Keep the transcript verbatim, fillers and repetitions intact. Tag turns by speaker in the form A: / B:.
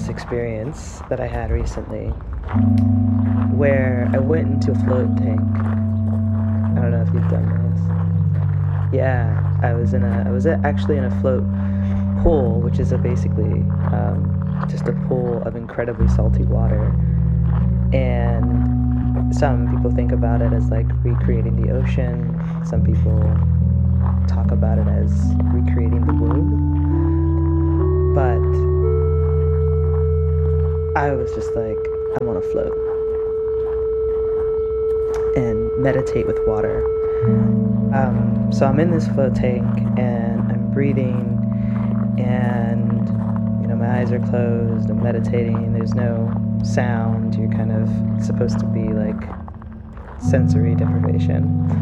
A: this experience that I had recently where I went into a float tank. I don't know if you've done this. Yeah, I was in a I was actually in a float pool, which is a basically um, just a pool of incredibly salty water. And some people think about it as like recreating the ocean. Some people talk about it as recreating the womb. But I was just like, I want to float and meditate with water. Um, so I'm in this float tank and I'm breathing, and you know my eyes are closed. I'm meditating. There's no sound. You're kind of supposed to be like sensory deprivation.